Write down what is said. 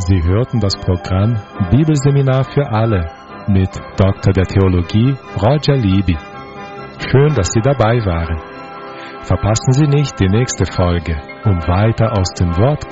Sie hörten das Programm Bibelseminar für alle mit Dr. der Theologie Roger Libby. Schön, dass Sie dabei waren. Verpassen Sie nicht die nächste Folge, um weiter aus dem Wort